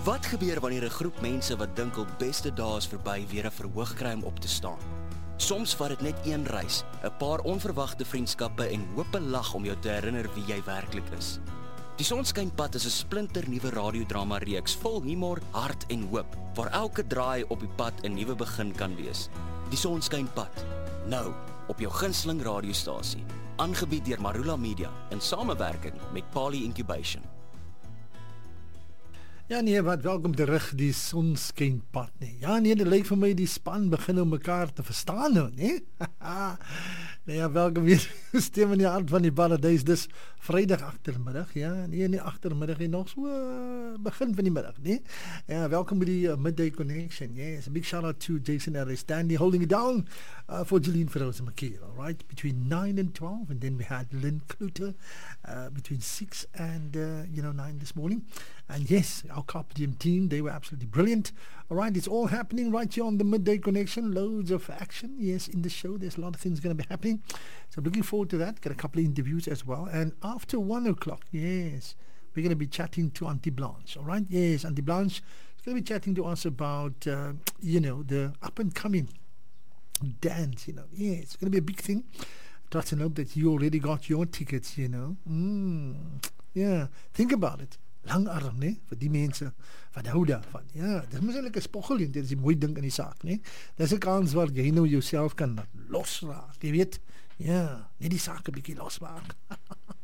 Wat gebeur wanneer 'n groep mense wat dink hul beste dae is verby weer 'n verhoog kry om op te staan? Soms vat dit net een reis, 'n paar onverwagte vriendskappe en hoop 'n lag om jou te herinner wie jy werklik is. Die Sonskynpad is 'n splinternuwe radiodrama reeks vol humor, hart en hoop, waar elke draai op die pad 'n nuwe begin kan wees. Die Sonskynpad, nou op jou gunsteling radiostasie, aangebied deur Marula Media in samewerking met Pali Incubation. Ja nee, wat welkom terug die Sonskynpad nie. Ja nee, dit lyk vir my die span begin om mekaar te verstaan nou, nee? Nee, ja, welkom weer stem in die hart van die paradys. Dis Vrydag agtermiddag, ja. Nee, nie agtermiddag nie, nog so begin van die middag, nee? Ja, welkom by die Midday Connection. Yes, a big shout out to Jason Aristandy holding it down for Jeline Feroz McKee, all right? Between 9 and 12, and then we had Lynn Kluter between 6 and 9 this morning. And yes, our Carpe Diem team, they were absolutely brilliant. All right, it's all happening right here on the Midday Connection. Loads of action, yes, in the show. There's a lot of things going to be happening. So looking forward to that. Got a couple of interviews as well. And after 1 o'clock, yes, we're going to be chatting to Auntie Blanche. All right, yes, Auntie Blanche is going to be chatting to us about, the up-and-coming dance, Yes, it's going to be a big thing. Trust and hope that you already got your tickets, Yeah, think about it. Langarm, nee, vir die mense wat hou daarvan. Ja, dis mos eintlik 'n spoggeling, dit is die mooi ding in die saak, nee. Dis 'n kans waar jy nou jouself kan losraak, jy weet. Ja, net die saak 'n bietjie losmaak.